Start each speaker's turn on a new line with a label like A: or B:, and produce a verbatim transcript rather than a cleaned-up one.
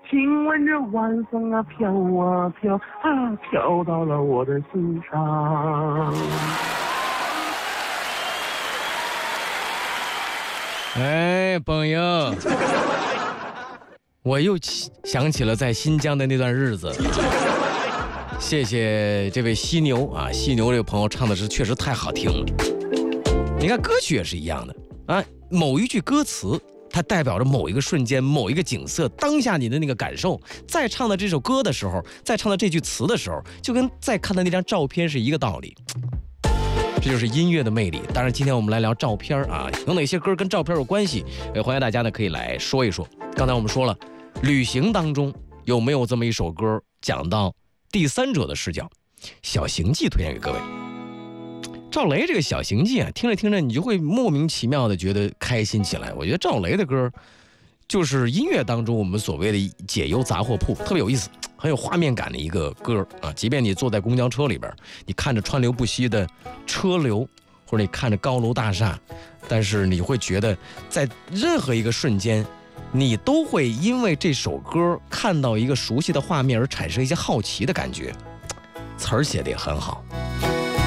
A: 亲吻着晚风啊飘啊飘啊飘到了我的心上。
B: 哎，朋友，我又想起了在新疆的那段日子。谢谢这位犀牛啊，犀牛这个朋友唱的是确实太好听了。你看歌曲也是一样的啊，某一句歌词它代表着某一个瞬间、某一个景色，当下你的那个感受。在唱的这首歌的时候，在唱的这句词的时候，就跟在看的那张照片是一个道理。这就是音乐的魅力。当然，今天我们来聊照片啊，有哪些歌跟照片有关系？呃，欢迎大家呢可以来说一说。刚才我们说了，旅行当中有没有这么一首歌，讲到第三者的视角？《小行记》推荐给各位。赵雷这个《小行记》啊，听着听着你就会莫名其妙的觉得开心起来。我觉得赵雷的歌就是音乐当中我们所谓的解忧杂货铺，特别有意思，很有画面感的一个歌啊。即便你坐在公交车里边，你看着川流不息的车流，或者你看着高楼大厦，但是你会觉得在任何一个瞬间，你都会因为这首歌看到一个熟悉的画面而产生一些好奇的感觉。词儿写的也很好。